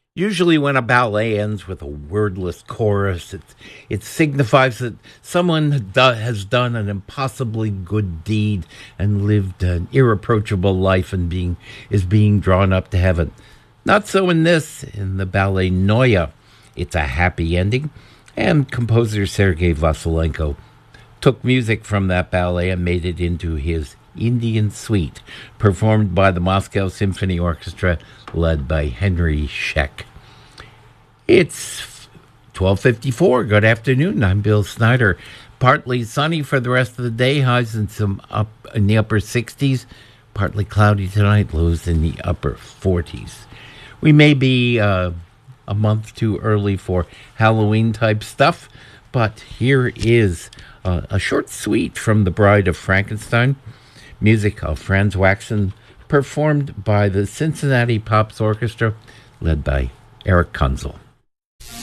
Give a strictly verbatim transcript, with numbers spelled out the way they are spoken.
Usually, when a ballet ends with a wordless chorus, it, it signifies that someone do, has done an impossibly good deed and lived an irreproachable life and being is being drawn up to heaven. Not so in this, in the ballet Noya. It's a happy ending, and composer Sergei Vasilenko took music from that ballet and made it into his Indian Suite, performed by the Moscow Symphony Orchestra, led by Henry Scheck. It's twelve fifty-four. Good afternoon. I'm Bill Snyder. Partly sunny for the rest of the day. Highs in some up in the upper sixties. Partly cloudy tonight. Lows in the upper forties. We may be uh, a month too early for Halloween type stuff, but here is uh, a short suite from The Bride of Frankenstein. Music of Franz Waxen, performed by the Cincinnati Pops Orchestra, led by Eric Kunzel.